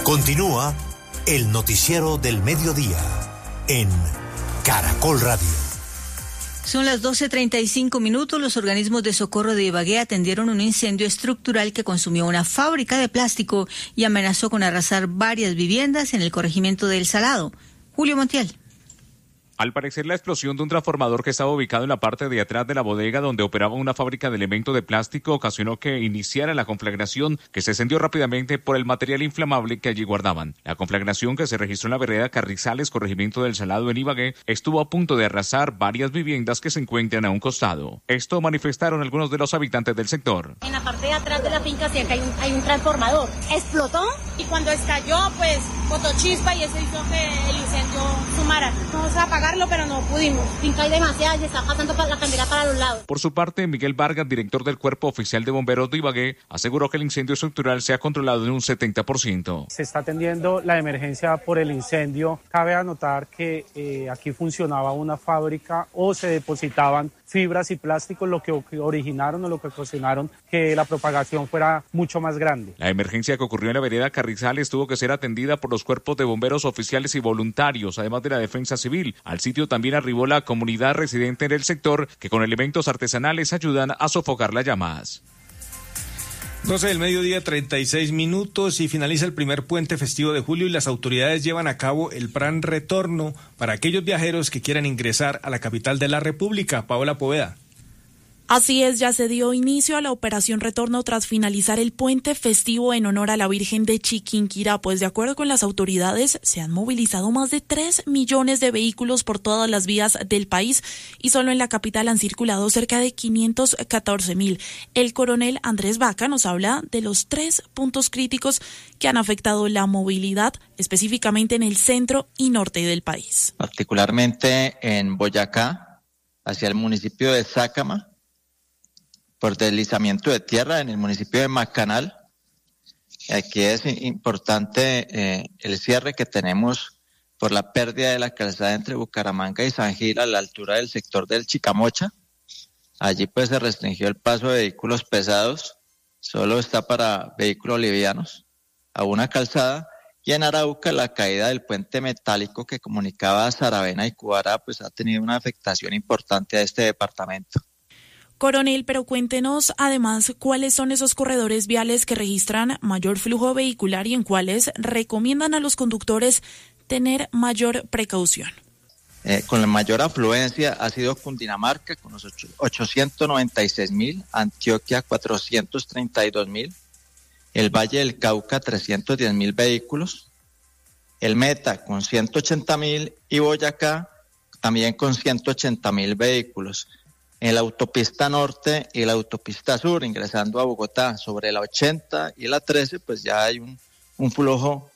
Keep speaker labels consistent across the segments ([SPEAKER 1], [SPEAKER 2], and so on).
[SPEAKER 1] Continúa el noticiero del mediodía en Caracol Radio.
[SPEAKER 2] Son las 12:35. Los organismos de socorro de Ibagué atendieron un incendio estructural que consumió una fábrica de plástico y amenazó con arrasar varias viviendas en el corregimiento de El Salado. Julio Montiel.
[SPEAKER 3] Al parecer, la explosión de un transformador que estaba ubicado en la parte de atrás de la bodega donde operaba una fábrica de elementos de plástico ocasionó que iniciara la conflagración, que se encendió rápidamente por el material inflamable que allí guardaban. La conflagración, que se registró en la vereda Carrizales, corregimiento del Salado en Ibagué, estuvo a punto de arrasar varias viviendas que se encuentran a un costado. Esto manifestaron algunos de los habitantes del sector.
[SPEAKER 4] En la parte de atrás de la finca siempre hay un transformador. Explotó y cuando estalló, pues botó chispa y eso hizo que el incendio sumara. Vamos a apagarlo, pero no pudimos. Finca hay demasiadas y está pasando la candela para los lados.
[SPEAKER 3] Por su parte, Miguel Vargas, director del Cuerpo Oficial de Bomberos de Ibagué, aseguró que el incendio estructural se ha controlado en un 70%.
[SPEAKER 5] Se está atendiendo la emergencia por el incendio. Cabe anotar que aquí funcionaba una fábrica o se depositaban fibras y plásticos, lo que originaron o lo que ocasionaron que la propagación fuera mucho más grande.
[SPEAKER 3] La emergencia que ocurrió en la vereda Carrizales tuvo que ser atendida por los cuerpos de bomberos oficiales y voluntarios, además de la defensa civil. Al sitio también arribó la comunidad residente en el sector, que con elementos artesanales ayudan a sofocar las llamas.
[SPEAKER 6] 12 del mediodía, 36 minutos, y finaliza el primer puente festivo de julio y las autoridades llevan a cabo el plan retorno para aquellos viajeros que quieran ingresar a la capital de la República. Paola Poveda.
[SPEAKER 7] Así es, ya se dio inicio a la operación retorno tras finalizar el puente festivo en honor a la Virgen de Chiquinquirá, pues de acuerdo con las autoridades se han movilizado más de 3 millones de vehículos por todas las vías del país y solo en la capital han circulado cerca de 514.000. El coronel Andrés Vaca nos habla de los 3 puntos críticos que han afectado la movilidad, específicamente en el centro y norte del país.
[SPEAKER 8] Particularmente en Boyacá, hacia el municipio de Sácama, por deslizamiento de tierra en el municipio de Macanal. Aquí es importante el cierre que tenemos por la pérdida de la calzada entre Bucaramanga y San Gil a la altura del sector del Chicamocha. Allí pues se restringió el paso de vehículos pesados, solo está para vehículos livianos a una calzada. Y en Arauca la caída del puente metálico que comunicaba a Saravena y Cubará pues ha tenido una afectación importante a este departamento.
[SPEAKER 7] Coronel, pero cuéntenos además cuáles son esos corredores viales que registran mayor flujo vehicular y en cuáles recomiendan a los conductores tener mayor precaución.
[SPEAKER 8] Con la mayor afluencia ha sido Cundinamarca con los 896.000, Antioquia 432.000, el Valle del Cauca 310.000 vehículos, el Meta con 180.000 y Boyacá también con 180.000 vehículos. En la autopista norte y la autopista sur, ingresando a Bogotá sobre la 80 y la 13, pues ya hay un flujo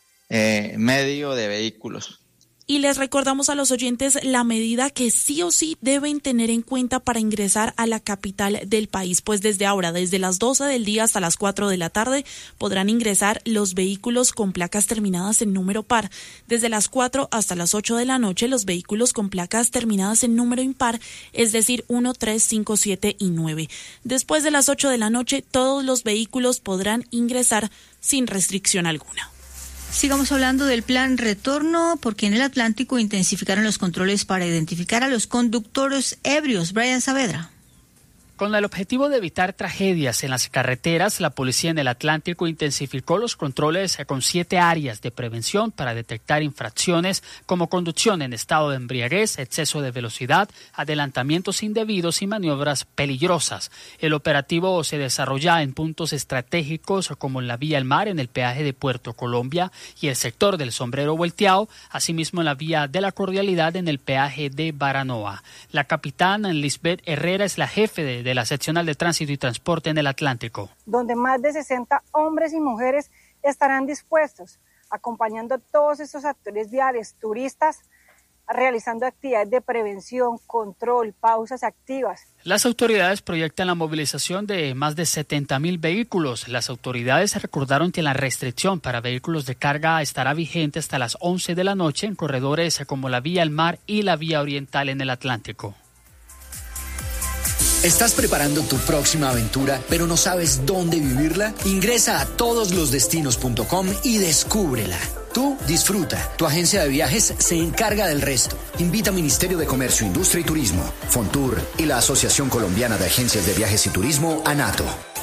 [SPEAKER 8] medio de vehículos.
[SPEAKER 7] Y les recordamos a los oyentes la medida que sí o sí deben tener en cuenta para ingresar a la capital del país, pues desde ahora, desde las 12 del día hasta las 4 de la tarde, podrán ingresar los vehículos con placas terminadas en número par. Desde las 4 hasta las 8 de la noche, los vehículos con placas terminadas en número impar, es decir, 1, 3, 5, 7 y 9. Después de las 8 de la noche, todos los vehículos podrán ingresar sin restricción alguna.
[SPEAKER 2] Sigamos hablando del plan retorno, porque en el Atlántico intensificaron los controles para identificar a los conductores ebrios. Brian Saavedra.
[SPEAKER 9] Con el objetivo de evitar tragedias en las carreteras, la policía en el Atlántico intensificó los controles con 7 áreas de prevención para detectar infracciones como conducción en estado de embriaguez, exceso de velocidad, adelantamientos indebidos y maniobras peligrosas. El operativo se desarrolla en puntos estratégicos como en la vía al mar, en el peaje de Puerto Colombia y el sector del Sombrero Volteado, asimismo en la vía de la Cordialidad en el peaje de Baranoa. La capitana Lisbeth Herrera es la jefe de la seccional de tránsito y transporte en el Atlántico.
[SPEAKER 10] Donde más de 60 hombres y mujeres estarán dispuestos, acompañando a todos estos actores viales, turistas, realizando actividades de prevención, control, pausas activas.
[SPEAKER 9] Las autoridades proyectan la movilización de más de 70.000 vehículos. Las autoridades recordaron que la restricción para vehículos de carga estará vigente hasta las 11 de la noche en corredores como la vía al mar y la vía oriental en el Atlántico.
[SPEAKER 11] ¿Estás preparando tu próxima aventura, pero no sabes dónde vivirla? Ingresa a todoslosdestinos.com y descúbrela. Tú disfruta. Tu agencia de viajes se encarga del resto. Invita a Ministerio de Comercio, Industria y Turismo, Fontur y la Asociación Colombiana de Agencias de Viajes y Turismo, ANATO.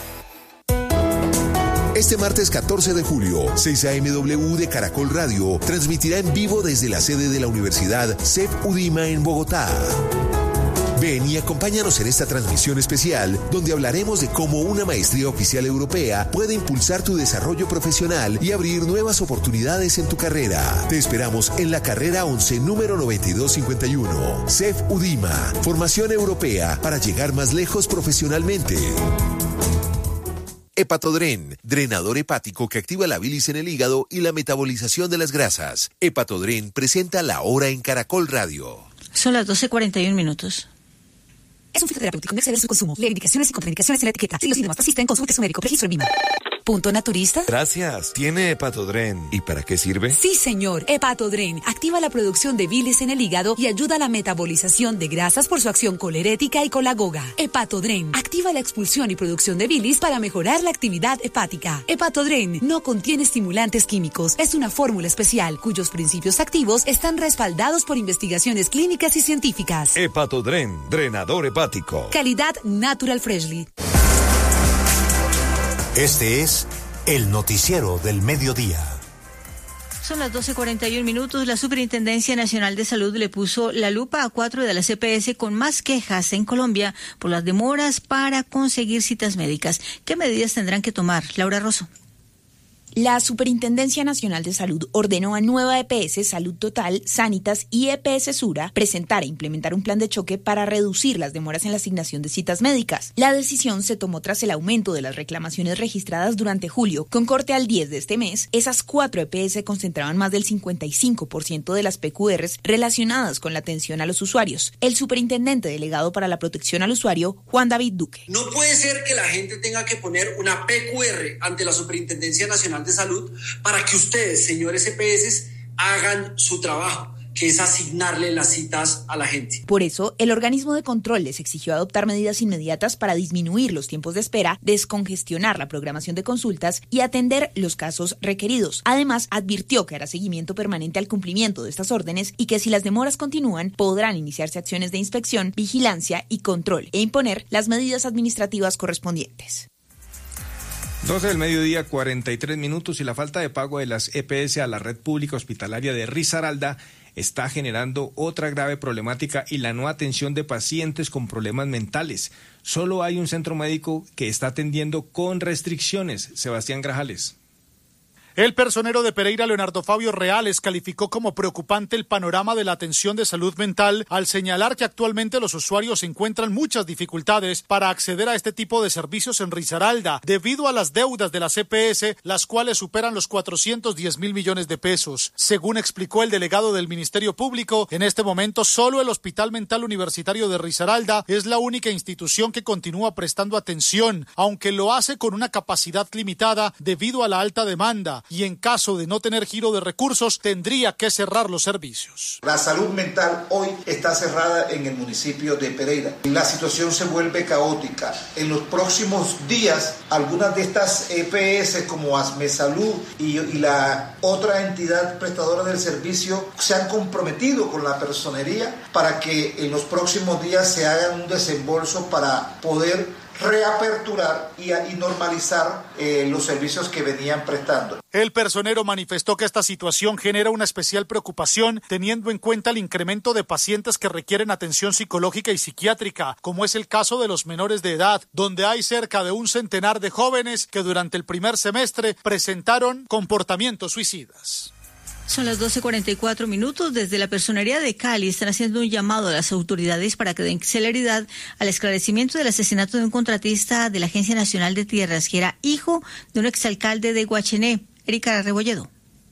[SPEAKER 12] Este martes 14 de julio, 6 a.m.W. de Caracol Radio transmitirá en vivo desde la sede de la Universidad CEP UDIMA en Bogotá. Ven y acompáñanos en esta transmisión especial donde hablaremos de cómo una maestría oficial europea puede impulsar tu desarrollo profesional y abrir nuevas oportunidades en tu carrera. Te esperamos en la carrera 11 número 9251. CEF UDIMA, formación europea para llegar más lejos profesionalmente. Hepatodren, drenador hepático que activa la bilis en el hígado y la metabolización de las grasas. Hepatodren presenta La Hora en Caracol Radio.
[SPEAKER 2] Son las 12:41.
[SPEAKER 13] Es un fitoterapéutico, no exceder su consumo. Leer indicaciones y contraindicaciones en la etiqueta. Si los síntomas persisten, consulte su médico. Registro en VIMA. ¿Punto naturista?
[SPEAKER 12] Gracias. ¿Tiene Hepatodren? ¿Y para qué sirve?
[SPEAKER 13] Sí, señor. Hepatodren activa la producción de bilis en el hígado y ayuda a la metabolización de grasas por su acción colerética y colagoga. Hepatodren activa la expulsión y producción de bilis para mejorar la actividad hepática. Hepatodren no contiene estimulantes químicos. Es una fórmula especial cuyos principios activos están respaldados por investigaciones clínicas y científicas.
[SPEAKER 12] Hepatodren, drenador hepático.
[SPEAKER 13] Calidad Natural Freshly.
[SPEAKER 1] Este es el noticiero del mediodía.
[SPEAKER 2] Son las 12:41. La Superintendencia Nacional de Salud le puso la lupa a 4 de las EPS con más quejas en Colombia por las demoras para conseguir citas médicas. ¿Qué medidas tendrán que tomar? Laura Rosso.
[SPEAKER 14] La Superintendencia Nacional de Salud ordenó a nueva EPS, Salud Total, Sanitas y EPS Sura presentar e implementar un plan de choque para reducir las demoras en la asignación de citas médicas. La decisión se tomó tras el aumento de las reclamaciones registradas durante julio. Con corte al 10 de este mes, esas 4 EPS concentraban más del 55% de las PQRs relacionadas con la atención a los usuarios. El superintendente delegado para la protección al usuario, Juan David Duque.
[SPEAKER 15] No puede ser que la gente tenga que poner una PQR ante la Superintendencia Nacional de Salud para que ustedes, señores EPS, hagan su trabajo, que es asignarle las citas a la gente.
[SPEAKER 14] Por eso, el organismo de control les exigió adoptar medidas inmediatas para disminuir los tiempos de espera, descongestionar la programación de consultas y atender los casos requeridos. Además, advirtió que hará seguimiento permanente al cumplimiento de estas órdenes y que si las demoras continúan, podrán iniciarse acciones de inspección, vigilancia y control e imponer las medidas administrativas correspondientes.
[SPEAKER 6] 12 del mediodía, 43 minutos, y la falta de pago de las EPS a la red pública hospitalaria de Risaralda está generando otra grave problemática y la no atención de pacientes con problemas mentales. Solo hay un centro médico que está atendiendo con restricciones. Sebastián Grajales.
[SPEAKER 16] El personero de Pereira, Leonardo Fabio Reales, calificó como preocupante el panorama de la atención de salud mental al señalar que actualmente los usuarios encuentran muchas dificultades para acceder a este tipo de servicios en Risaralda debido a las deudas de las EPS, las cuales superan los 410.000 millones de pesos. Según explicó el delegado del Ministerio Público, en este momento solo el Hospital Mental Universitario de Risaralda es la única institución que continúa prestando atención, aunque lo hace con una capacidad limitada debido a la alta demanda. Y en caso de no tener giro de recursos, tendría que cerrar los servicios.
[SPEAKER 17] La salud mental hoy está cerrada en el municipio de Pereira. La situación se vuelve caótica. En los próximos días, algunas de estas EPS como Asmesalud y la otra entidad prestadora del servicio se han comprometido con la personería para que en los próximos días se haga un desembolso para poder reaperturar y normalizar los servicios que venían prestando.
[SPEAKER 16] El personero manifestó que esta situación genera una especial preocupación teniendo en cuenta el incremento de pacientes que requieren atención psicológica y psiquiátrica, como es el caso de los menores de edad, donde hay cerca de un centenar de jóvenes que durante el primer semestre presentaron comportamientos suicidas.
[SPEAKER 2] Son las 12:44. Desde la Personería de Cali están haciendo un llamado a las autoridades para que den celeridad al esclarecimiento del asesinato de un contratista de la Agencia Nacional de Tierras, que era hijo de un exalcalde de Guachené, Erika Rebolledo.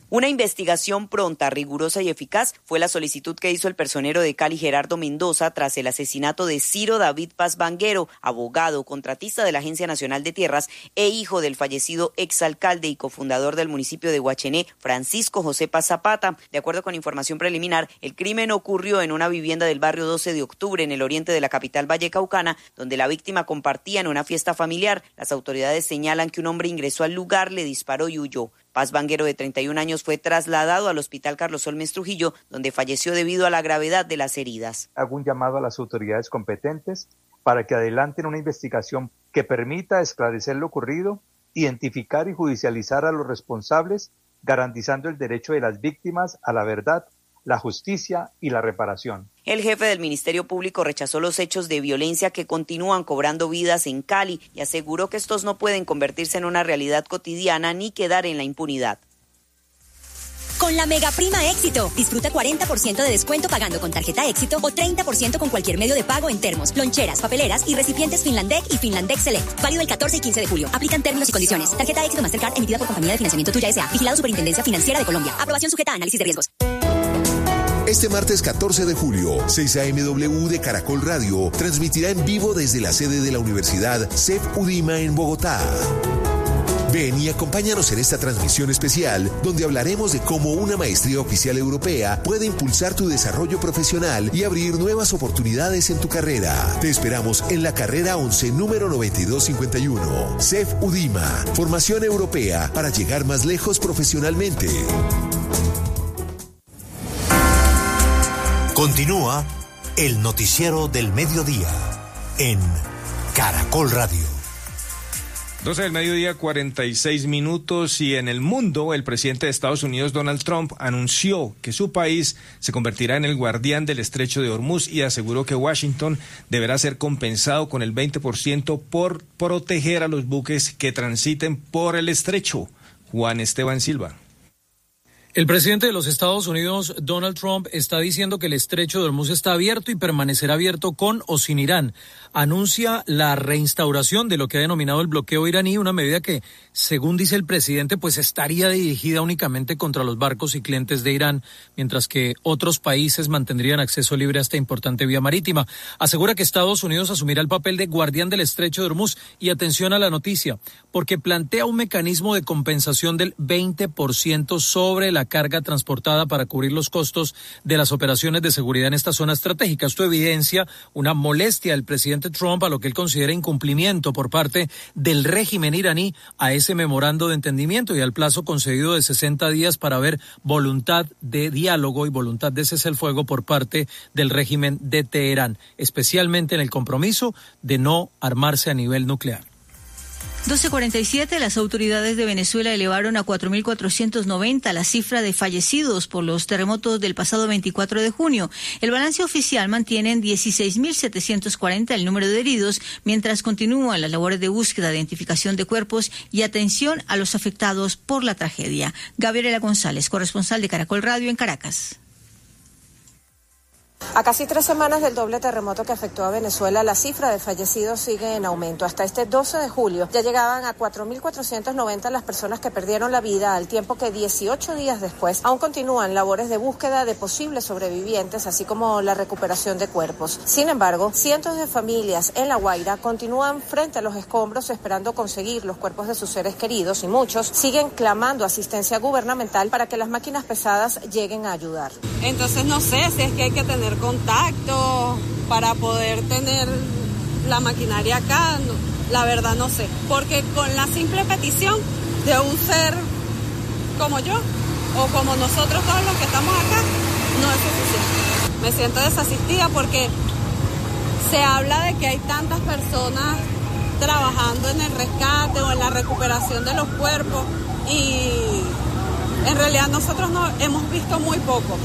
[SPEAKER 18] Una investigación pronta, rigurosa y eficaz fue la solicitud que hizo el personero de Cali, Gerardo Mendoza, tras el asesinato de Ciro David Paz Vanguero, abogado, contratista de la Agencia Nacional de Tierras e hijo del fallecido exalcalde y cofundador del municipio de Guachené, Francisco José Paz Zapata. De acuerdo con información preliminar, el crimen ocurrió en una vivienda del barrio 12 de octubre, en el oriente de la capital vallecaucana, donde la víctima compartía en una fiesta familiar. Las autoridades señalan que un hombre ingresó al lugar, le disparó y huyó. Paz Vanguero, de 31 años, fue trasladado al Hospital Carlos Olmes Trujillo, donde falleció debido a la gravedad de las heridas.
[SPEAKER 19] Hago un llamado a las autoridades competentes para que adelanten una investigación que permita esclarecer lo ocurrido, identificar y judicializar a los responsables, garantizando el derecho de las víctimas a la verdad, la justicia y la reparación.
[SPEAKER 18] El jefe del Ministerio Público rechazó los hechos de violencia que continúan cobrando vidas en Cali y aseguró que estos no pueden convertirse en una realidad cotidiana ni quedar en la impunidad.
[SPEAKER 20] Con la Mega Prima Éxito, disfruta 40% de descuento pagando con tarjeta Éxito o 30% con cualquier medio de pago en termos, loncheras, papeleras y recipientes Finlandec y Finlandec Select. Válido el 14 y 15 de julio. Aplican términos y condiciones. Tarjeta Éxito Mastercard emitida por Compañía de Financiamiento Tuya S.A. Vigilado Superintendencia Financiera de Colombia. Aprobación sujeta a análisis de riesgos.
[SPEAKER 12] Este martes 14 de julio, 6 a.m.W. de Caracol Radio transmitirá en vivo desde la sede de la Universidad CEF UDIMA en Bogotá. Ven y acompáñanos en esta transmisión especial donde hablaremos de cómo una maestría oficial europea puede impulsar tu desarrollo profesional y abrir nuevas oportunidades en tu carrera. Te esperamos en la carrera 11, número 9251. CEF UDIMA, formación europea para llegar más lejos profesionalmente.
[SPEAKER 1] Continúa el noticiero del mediodía en Caracol Radio.
[SPEAKER 6] 12 del mediodía, 46 minutos, y en el mundo, el presidente de Estados Unidos, Donald Trump, anunció que su país se convertirá en el guardián del estrecho de Hormuz y aseguró que Washington deberá ser compensado con el 20% por proteger a los buques que transiten por el estrecho. Juan Esteban Silva.
[SPEAKER 21] El presidente de los Estados Unidos, Donald Trump, está diciendo que el estrecho de Hormuz está abierto y permanecerá abierto con o sin Irán. Anuncia la reinstauración de lo que ha denominado el bloqueo iraní, una medida que, según dice el presidente, pues estaría dirigida únicamente contra los barcos y clientes de Irán, mientras que otros países mantendrían acceso libre a esta importante vía marítima. Asegura que Estados Unidos asumirá el papel de guardián del estrecho de Hormuz, y atención a la noticia, porque plantea un mecanismo de compensación del 20% sobre la carga transportada para cubrir los costos de las operaciones de seguridad en esta zona estratégica. Esto evidencia una molestia del presidente Trump a lo que él considera incumplimiento por parte del régimen iraní a ese memorando de entendimiento y al plazo concedido de 60 días para ver voluntad de diálogo y voluntad de cese el fuego por parte del régimen de Teherán, especialmente en el compromiso de no armarse a nivel nuclear.
[SPEAKER 2] 12:47, las autoridades de Venezuela elevaron a 4.490 la cifra de fallecidos por los terremotos del pasado 24 de junio. El balance oficial mantiene en 16.740 el número de heridos, mientras continúan las labores de búsqueda, identificación de cuerpos y atención a los afectados por la tragedia. Gabriela González, corresponsal de Caracol Radio en Caracas.
[SPEAKER 22] A casi 3 semanas del doble terremoto que afectó a Venezuela, la cifra de fallecidos sigue en aumento. Hasta este 12 de julio ya llegaban a 4.490 las personas que perdieron la vida, al tiempo que 18 días después aún continúan labores de búsqueda de posibles sobrevivientes, así como la recuperación de cuerpos. Sin embargo, cientos de familias en La Guaira continúan frente a los escombros esperando conseguir los cuerpos de sus seres queridos, y muchos siguen clamando asistencia gubernamental para que las máquinas pesadas lleguen a ayudar.
[SPEAKER 23] Entonces no sé si es que hay que tener contacto para poder tener la maquinaria acá, no, la verdad no sé, porque con la simple petición de un ser como yo o como nosotros todos los que estamos acá no es suficiente. Me siento desasistida porque se habla de que hay tantas personas trabajando en el rescate o en la recuperación de los cuerpos, y en realidad nosotros no hemos visto muy poco.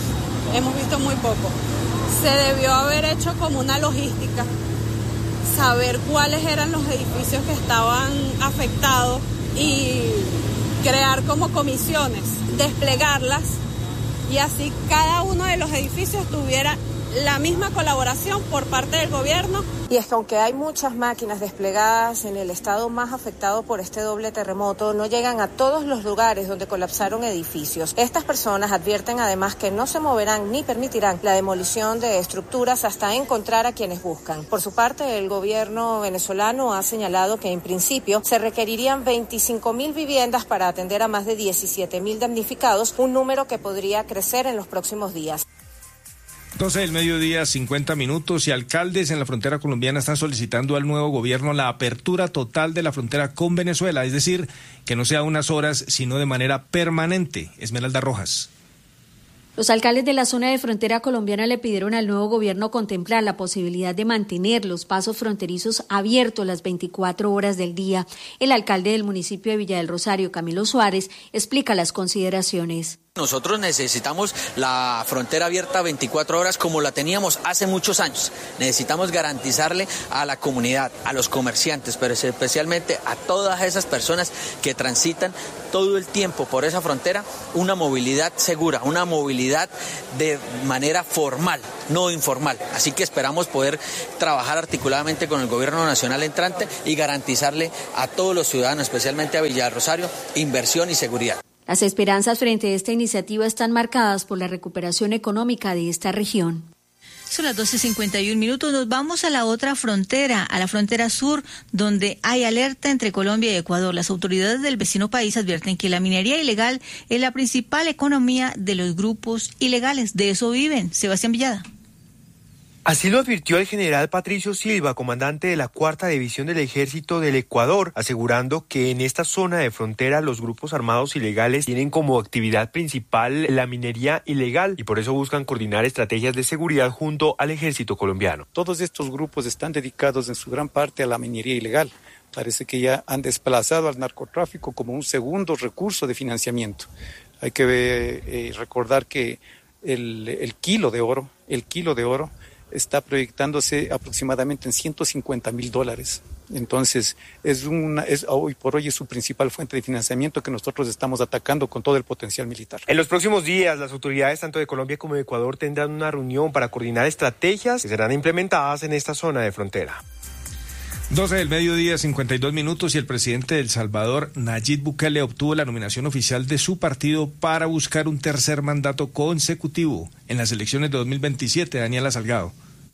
[SPEAKER 23] Se debió haber hecho como una logística, saber cuáles eran los edificios que estaban afectados y crear como comisiones, desplegarlas, y así cada uno de los edificios tuviera la misma colaboración por parte del gobierno.
[SPEAKER 22] Y es que aunque hay muchas máquinas desplegadas en el estado más afectado por este doble terremoto, no llegan a todos los lugares donde colapsaron edificios. Estas personas advierten además que no se moverán ni permitirán la demolición de estructuras hasta encontrar a quienes buscan. Por su parte, el gobierno venezolano ha señalado que en principio se requerirían 25.000 viviendas para atender a más de 17.000 damnificados, un número que podría crecer en los próximos días.
[SPEAKER 6] 12 del mediodía, 50 minutos, y alcaldes en la frontera colombiana están solicitando al nuevo gobierno la apertura total de la frontera con Venezuela, es decir, que no sea unas horas, sino de manera permanente. Esmeralda Rojas.
[SPEAKER 3] Los alcaldes de la zona de frontera colombiana le pidieron al nuevo gobierno contemplar la posibilidad de mantener los pasos fronterizos abiertos las 24 horas del día. El alcalde del municipio de Villa del Rosario, Camilo Suárez, explica las consideraciones.
[SPEAKER 4] Nosotros necesitamos la frontera abierta 24 horas como la teníamos hace muchos años. Necesitamos garantizarle a la comunidad, a los comerciantes, pero especialmente a todas esas personas que transitan todo el tiempo por esa frontera, una movilidad segura, una movilidad de manera formal, no informal. Así que esperamos poder trabajar articuladamente con el gobierno nacional entrante y garantizarle a todos los ciudadanos, especialmente a Villa del Rosario, inversión y seguridad.
[SPEAKER 3] Las esperanzas frente a esta iniciativa están marcadas por la recuperación económica de esta región.
[SPEAKER 2] Son las 12:51 minutos. Nos vamos a la otra frontera, a la frontera sur, donde hay alerta entre Colombia y Ecuador. Las autoridades del vecino país advierten que la minería ilegal es la principal economía de los grupos ilegales. De eso viven. Sebastián Villada.
[SPEAKER 5] Así lo advirtió el general Patricio Silva, comandante de la 4ª División del Ejército del Ecuador, asegurando que en esta zona de frontera los grupos armados ilegales tienen como actividad principal la minería ilegal y por eso buscan coordinar estrategias de seguridad junto al ejército colombiano.
[SPEAKER 24] Todos estos grupos están dedicados en su gran parte a la minería ilegal. Parece que ya han desplazado al narcotráfico como un segundo recurso de financiamiento. Hay que recordar que el kilo de oro está proyectándose aproximadamente en $150,000. Entonces, hoy por hoy es su principal fuente de financiamiento que nosotros estamos atacando con todo el potencial militar.
[SPEAKER 5] En los próximos días, las autoridades tanto de Colombia como de Ecuador tendrán una reunión para coordinar estrategias que serán implementadas en esta zona de frontera.
[SPEAKER 6] 12 del mediodía, 52 minutos, y el presidente de El Salvador, Nayib Bukele, obtuvo la nominación oficial de su partido para buscar un tercer mandato consecutivo en las elecciones de 2027. Daniela Salgado.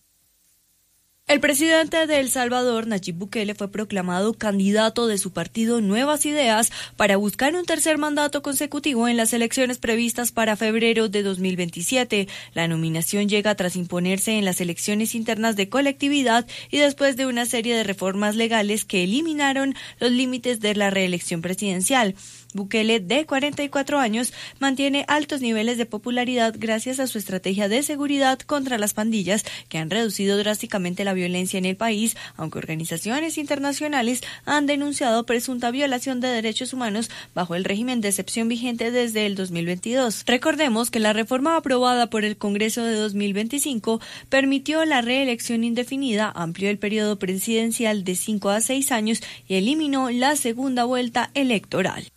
[SPEAKER 25] El presidente de El Salvador, Nayib Bukele, fue proclamado candidato de su partido Nuevas Ideas para buscar un tercer mandato consecutivo en las elecciones previstas para febrero de 2027. La nominación llega tras imponerse en las elecciones internas de colectividad y después de una serie de reformas legales que eliminaron los límites de la reelección presidencial. Bukele, de 44 años, mantiene altos niveles de popularidad gracias a su estrategia de seguridad contra las pandillas que han reducido drásticamente la violencia en el país, aunque organizaciones internacionales han denunciado presunta violación de derechos humanos bajo el régimen de excepción vigente desde el 2022. Recordemos que la reforma aprobada por el Congreso de 2025 permitió la reelección indefinida, amplió el periodo presidencial de 5 a 6 años y eliminó la segunda vuelta electoral.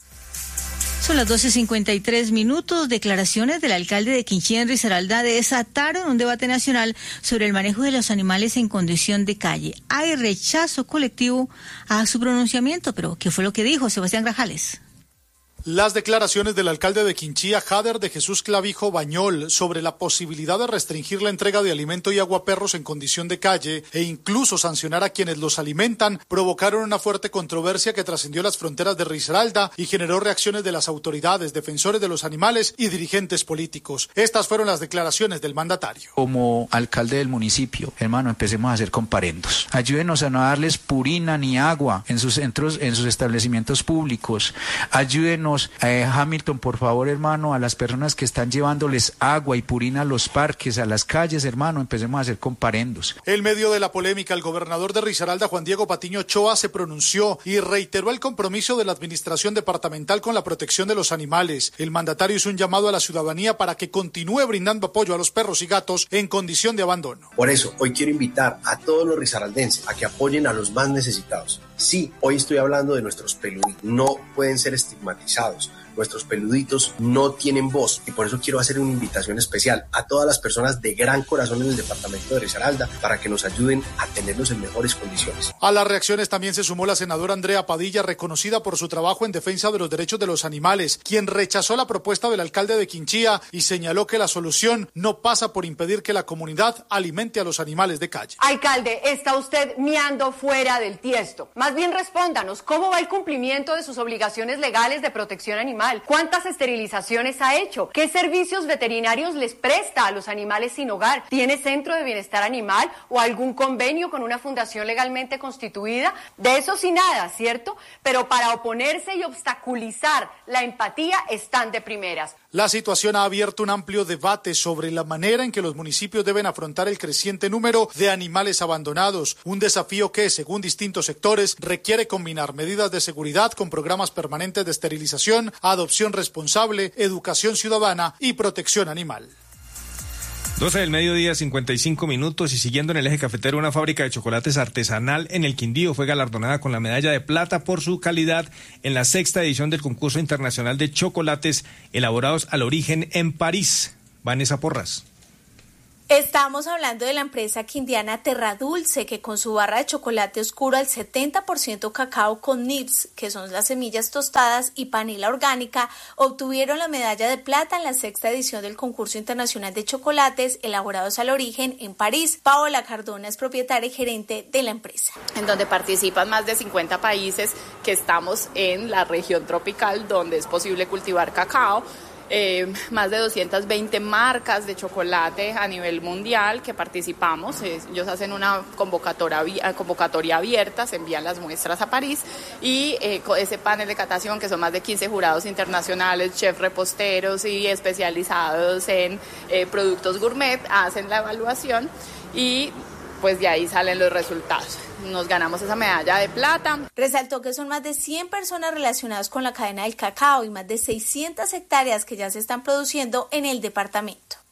[SPEAKER 2] Son las 12:53 minutos. Declaraciones del alcalde de Quinchí, Risaralda, desataron un debate nacional sobre el manejo de los animales en condición de calle. Hay rechazo colectivo a su pronunciamiento, pero ¿qué fue lo que dijo Sebastián Grajales?
[SPEAKER 16] Las declaraciones del alcalde de Quinchía, Jader de Jesús Clavijo Bañol, sobre la posibilidad de restringir la entrega de alimento y agua a perros en condición de calle e incluso sancionar a quienes los alimentan, provocaron una fuerte controversia que trascendió las fronteras de Risaralda y generó reacciones de las autoridades, defensores de los animales y dirigentes políticos. Estas fueron las declaraciones del mandatario.
[SPEAKER 26] Como alcalde del municipio, hermano, empecemos a hacer comparendos. Ayúdenos a no darles purina ni agua en sus centros, en sus establecimientos públicos. Ayúdenos, Hamilton, por favor, hermano, a las personas que están llevándoles agua y purina a los parques, a las calles, hermano, empecemos a hacer comparendos.
[SPEAKER 16] En medio de la polémica, el gobernador de Risaralda, Juan Diego Patiño Ochoa, se pronunció y reiteró el compromiso de la administración departamental con la protección de los animales. El mandatario hizo un llamado a la ciudadanía para que continúe brindando apoyo a los perros y gatos en condición de abandono.
[SPEAKER 27] Por eso, hoy quiero invitar a todos los risaraldenses a que apoyen a los más necesitados. Sí, hoy estoy hablando de nuestros peluditos. No pueden ser estigmatizados. nuestros peluditos no tienen voz y por eso quiero hacer una invitación especial a todas las personas de gran corazón en el departamento de Risaralda para que nos ayuden a tenerlos en mejores condiciones.
[SPEAKER 16] A las reacciones también se sumó la senadora Andrea Padilla, reconocida por su trabajo en defensa de los derechos de los animales, quien rechazó la propuesta del alcalde de Quinchía y señaló que la solución no pasa por impedir que la comunidad alimente a los animales de calle.
[SPEAKER 7] Alcalde, está usted miando fuera del tiesto. Más bien respóndanos, ¿cómo va el cumplimiento de sus obligaciones legales de protección animal? ¿Cuántas esterilizaciones ha hecho? ¿Qué servicios veterinarios les presta a los animales sin hogar? ¿Tiene centro de bienestar animal o algún convenio con una fundación legalmente constituida? De eso sí nada, ¿cierto? Pero para oponerse y obstaculizar la empatía están de primeras.
[SPEAKER 16] La situación ha abierto un amplio debate sobre la manera en que los municipios deben afrontar el creciente número de animales abandonados, un desafío que, según distintos sectores, requiere combinar medidas de seguridad con programas permanentes de esterilización, adopción responsable, educación ciudadana y protección animal.
[SPEAKER 6] 12 del mediodía, 55 minutos, y siguiendo en el eje cafetero, una fábrica de chocolates artesanal en el Quindío fue galardonada con la medalla de plata por su calidad en la 6ª edición del concurso internacional de chocolates elaborados al origen en París. Vanessa Porras.
[SPEAKER 8] Estamos hablando de la empresa quindiana Terra Dulce, que con su barra de chocolate oscuro al 70% cacao con nibs, que son las semillas tostadas, y panela orgánica, obtuvieron la medalla de plata en la 6ª edición del concurso internacional de chocolates elaborados al origen en París. Paola Cardona es propietaria y gerente de la empresa.
[SPEAKER 9] En donde participan más de 50 países que estamos en la región tropical donde es posible cultivar cacao. Más de 220 marcas de chocolate a nivel mundial que participamos. Ellos hacen una convocatoria abierta, se envían las muestras a París y ese panel de catación, que son más de 15 jurados internacionales, chefs reposteros y especializados en productos gourmet, hacen la evaluación y pues de ahí salen los resultados. Nos ganamos esa medalla de plata.
[SPEAKER 8] Resaltó que son más de 100 personas relacionadas con la cadena del cacao y más de 600 hectáreas que ya se están produciendo en el departamento.